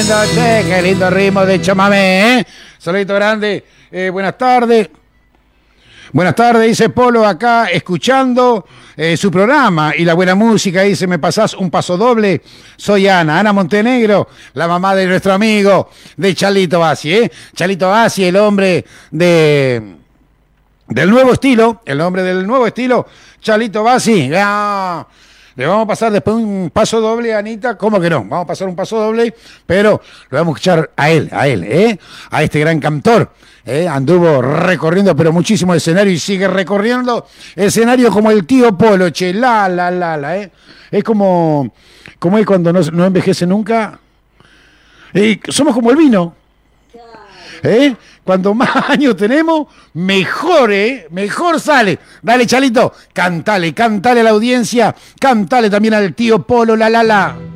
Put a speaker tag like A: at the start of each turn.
A: Che, qué lindo ritmo de chamamé, ¿eh? Saludito grande. Buenas tardes. Buenas tardes, dice Polo, acá escuchando su programa y la buena música. Dice, ¿me pasás un paso doble? Soy Ana Montenegro, la mamá de nuestro amigo de Chalito Bassi, ¿eh? Chalito Bassi, el hombre del nuevo estilo, Chalito Bassi. ¡Ah! Le vamos a pasar después un paso doble, Anita. ¿Cómo que no? Vamos a pasar un paso doble, pero lo vamos a escuchar a él, ¿eh? A este gran cantor. Anduvo recorriendo, pero muchísimo escenario y sigue recorriendo escenario como el tío Polo, che. ¿eh? Es como es cuando no envejece nunca. Somos como el vino. Cuanto más años tenemos, mejor, mejor sale. Dale, Chalito, cantale a la audiencia, cantale también al tío Polo, la.